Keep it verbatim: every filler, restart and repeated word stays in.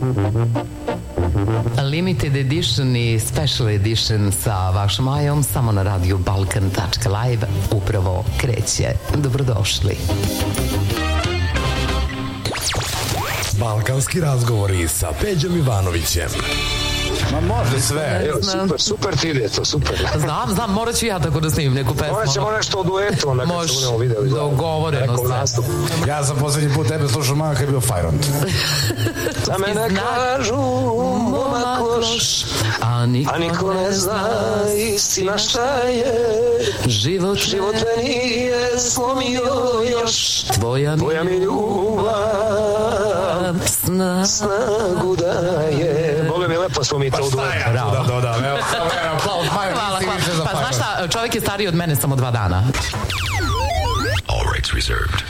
Limited edition i special edition sa vašom Majom samo na radio balkan tačka live upravo kreće. Dobrodošli. Balkanski razgovori sa Peđom Ivanovićem. Ma može sve. Evo, super, super ti ide to, super. Znam, znam, morat ću ja tako da snimim neku pesmu. Morat ćemo nešto o duetu, nekad se budemo videli. Dogovoreno se. Ja sam posljednji put tebe slušao mama kad je bio Fajront. Za mene kažu momak loš, a niko ne zna istina šta je. Život me nije slomio još, tvoja mi ljubav snagu daje. Boga mi lepo smo mi to u duetu. Pa šta ja da dodam, evo samo jedan aplauz, Majo, nisi više za Pa znaš Fajront. šta, čovjek je stariji od mene samo dva dana. All rights reserved.